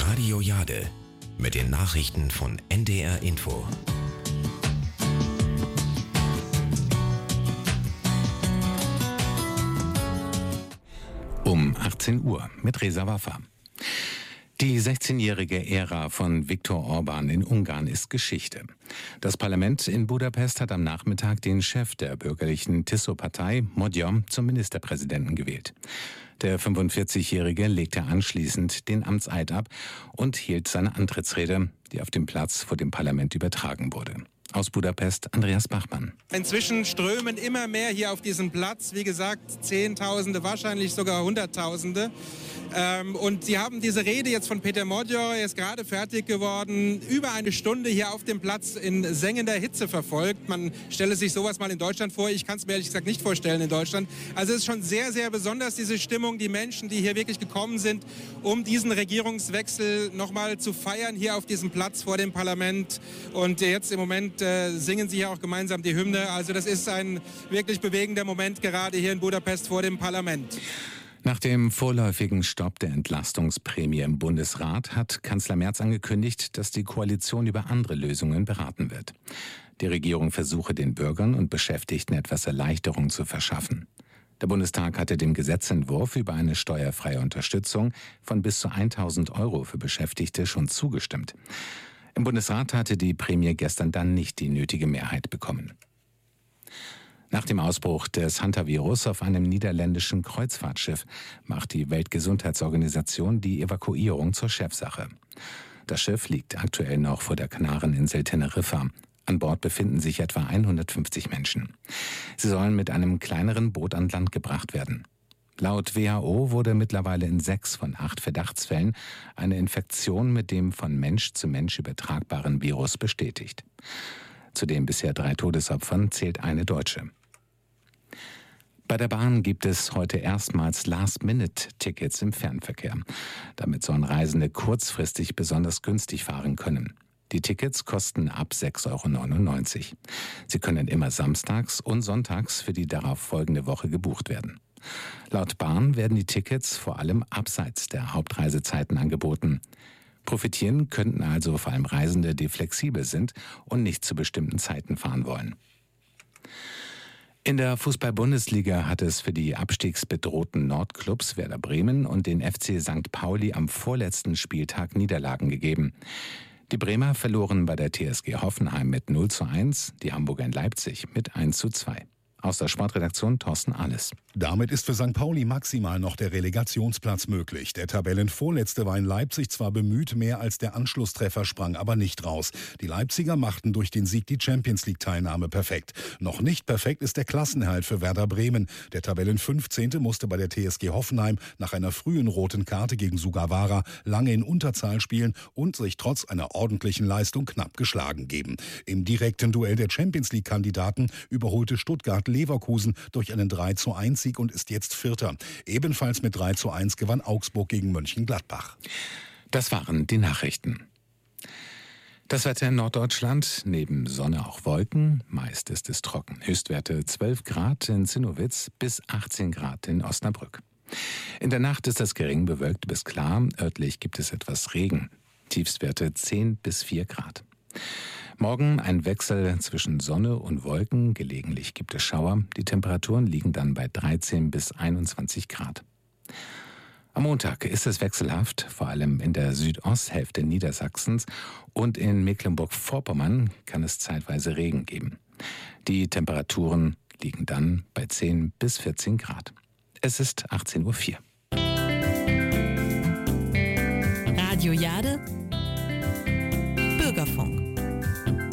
Radio Jade mit den Nachrichten von NDR Info. Um 18 Uhr mit Reza Waffa. Die 16-jährige Ära von Viktor Orban in Ungarn ist Geschichte. Das Parlament in Budapest hat am Nachmittag den Chef der bürgerlichen Tiszó-Partei, Magyar, zum Ministerpräsidenten gewählt. Der 45-Jährige legte anschließend den Amtseid ab und hielt seine Antrittsrede, die auf dem Platz vor dem Parlament übertragen wurde. Aus Budapest, Andreas Bachmann. Inzwischen strömen immer mehr hier auf diesen Platz. Wie gesagt, Zehntausende, wahrscheinlich sogar Hunderttausende. Und Sie haben diese Rede jetzt von Péter Magyar, er ist gerade fertig geworden, über eine Stunde hier auf dem Platz in sengender Hitze verfolgt. Man stelle sich sowas mal in Deutschland vor. Ich kann es mir ehrlich gesagt nicht vorstellen in Deutschland. Also es ist schon sehr, sehr besonders, diese Stimmung, die Menschen, die hier wirklich gekommen sind, um diesen Regierungswechsel nochmal zu feiern, hier auf diesem Platz vor dem Parlament. Und jetzt im Moment singen sie ja auch gemeinsam die Hymne. Also das ist ein wirklich bewegender Moment gerade hier in Budapest vor dem Parlament. Nach dem vorläufigen Stopp der Entlastungsprämie im Bundesrat hat Kanzler Merz angekündigt, dass die Koalition über andere Lösungen beraten wird. Die Regierung versuche, den Bürgern und Beschäftigten etwas Erleichterung zu verschaffen. Der Bundestag hatte dem Gesetzentwurf über eine steuerfreie Unterstützung von bis zu 1.000 € für Beschäftigte schon zugestimmt. Im Bundesrat hatte die Prämie gestern dann nicht die nötige Mehrheit bekommen. Nach dem Ausbruch des Hantavirus auf einem niederländischen Kreuzfahrtschiff macht die Weltgesundheitsorganisation die Evakuierung zur Chefsache. Das Schiff liegt aktuell noch vor der Kanareninsel Teneriffa. An Bord befinden sich etwa 150 Menschen. Sie sollen mit einem kleineren Boot an Land gebracht werden. Laut WHO wurde mittlerweile in 6 von 8 Verdachtsfällen eine Infektion mit dem von Mensch zu Mensch übertragbaren Virus bestätigt. Zu den bisher 3 Todesopfern zählt eine Deutsche. Bei der Bahn gibt es heute erstmals Last-Minute-Tickets im Fernverkehr. Damit sollen Reisende kurzfristig besonders günstig fahren können. Die Tickets kosten ab 6,99 €. Sie können immer samstags und sonntags für die darauf folgende Woche gebucht werden. Laut Bahn werden die Tickets vor allem abseits der Hauptreisezeiten angeboten. Profitieren könnten also vor allem Reisende, die flexibel sind und nicht zu bestimmten Zeiten fahren wollen. In der Fußball-Bundesliga hat es für die abstiegsbedrohten Nordclubs Werder Bremen und den FC St. Pauli am vorletzten Spieltag Niederlagen gegeben. Die Bremer verloren bei der TSG Hoffenheim mit 0:1, die Hamburger in Leipzig mit 1:2. Aus der Sportredaktion Thorsten Ahles. Damit ist für St. Pauli maximal noch der Relegationsplatz möglich. Der Tabellenvorletzte war in Leipzig zwar bemüht, mehr als der Anschlusstreffer sprang aber nicht raus. Die Leipziger machten durch den Sieg die Champions-League-Teilnahme perfekt. Noch nicht perfekt ist der Klassenerhalt für Werder Bremen. Der Tabellen-15. musste bei der TSG Hoffenheim nach einer frühen roten Karte gegen Sugawara lange in Unterzahl spielen und sich trotz einer ordentlichen Leistung knapp geschlagen geben. Im direkten Duell der Champions-League-Kandidaten überholte Stuttgart Leverkusen durch einen 3:1-Sieg und ist jetzt Vierter. Ebenfalls mit 3:1 gewann Augsburg gegen Mönchengladbach. Das waren die Nachrichten. Das Wetter in Norddeutschland, neben Sonne auch Wolken, meist ist es trocken. Höchstwerte 12 Grad in Zinnowitz bis 18 Grad in Osnabrück. In der Nacht ist es gering bewölkt bis klar, örtlich gibt es etwas Regen. Tiefstwerte 10 bis 4 Grad. Morgen ein Wechsel zwischen Sonne und Wolken, gelegentlich gibt es Schauer. Die Temperaturen liegen dann bei 13 bis 21 Grad. Am Montag ist es wechselhaft, vor allem in der Südosthälfte Niedersachsens und in Mecklenburg-Vorpommern kann es zeitweise Regen geben. Die Temperaturen liegen dann bei 10 bis 14 Grad. Es ist 18:04 Uhr. Radio Jade